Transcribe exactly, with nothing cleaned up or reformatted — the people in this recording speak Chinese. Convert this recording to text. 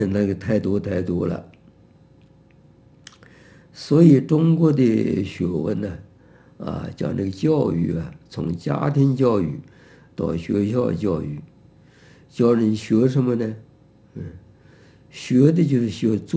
那个太多太多了。所以中国的学问呢，啊，讲这个教育啊，从家庭教育到学校教育，教人学什么呢？嗯，学的就是学。